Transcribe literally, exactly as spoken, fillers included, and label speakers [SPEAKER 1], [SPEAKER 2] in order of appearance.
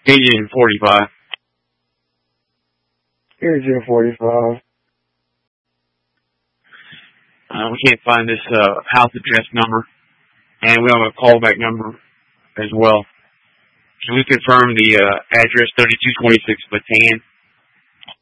[SPEAKER 1] Agent forty-five.
[SPEAKER 2] Agent forty-five.
[SPEAKER 1] Uh, we can't find this uh, house address number, and we have a callback number as well. Can we confirm the uh, address thirty-two twenty-six Bataan,